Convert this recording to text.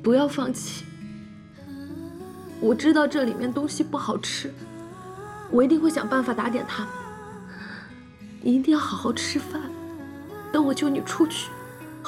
不要放弃。我知道这里面东西不好吃，我一定会想办法打点它们。你一定要好好吃饭，等我救你出去。